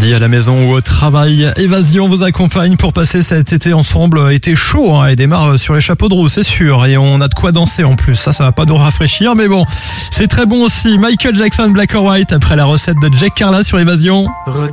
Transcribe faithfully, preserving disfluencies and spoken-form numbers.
mardi à la maison ou au travail. Évasion vous accompagne pour passer cet été ensemble. Été chaud hein, et démarre sur les chapeaux de roue, c'est sûr. Et on a de quoi danser en plus. Ça, ça va pas nous rafraîchir, mais bon, c'est très bon aussi. Michael Jackson, Black or White, après la recette de Jack Carla sur Évasion. Regarde.